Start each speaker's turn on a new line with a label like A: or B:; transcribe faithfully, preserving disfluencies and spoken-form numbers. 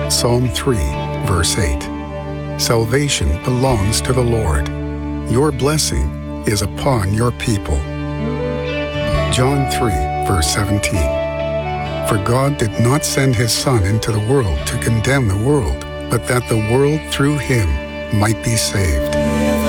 A: Psalm three, verse eight. Salvation belongs to the Lord. Your blessing is upon your people. John three, verse seventeen. For God did not send his Son into the world to condemn the world, but that the world through him might be saved.